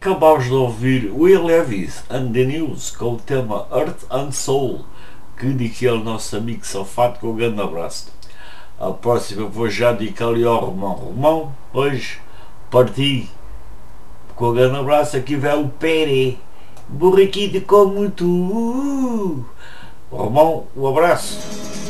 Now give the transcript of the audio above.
Acabámos de ouvir Will Levis and the News com o tema Earth and Soul, que dediquei ao nosso amigo Safato, com um grande abraço. A próxima vou já dedicar-lhe ao Romão. Romão, hoje parti com um grande abraço. Aqui vai o Pere, borriquito como tu. Romão, um abraço.